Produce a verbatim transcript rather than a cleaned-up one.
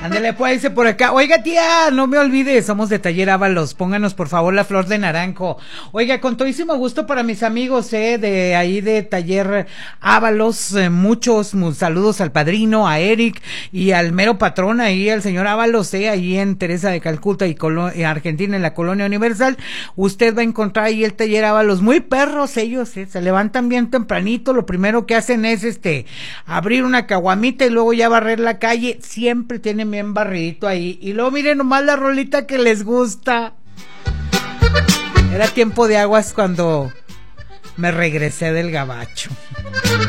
Ándale, pues, dice por acá. Oiga, tía, no me olvides, somos de Taller Ábalos. Pónganos, por favor, la flor de naranjo. Oiga, con todísimo gusto para mis amigos, eh, de ahí de Taller Ábalos. Eh, muchos mu- saludos al padrino, a Eric y al mero patrón ahí, al señor Ábalos, eh, ahí en Teresa de Calcuta y Colo- eh, Argentina, en la Colonia Universal. Usted va a encontrar ahí el Taller Ábalos. Muy perros ellos, eh, se levantan bien tempranito. Lo primero que hacen es, este, abrir una caguamita y luego ya barrer la calle. Siempre tienen bien barridito ahí, y luego miren nomás la rolita que les gusta. Era tiempo de aguas cuando me regresé del gabacho.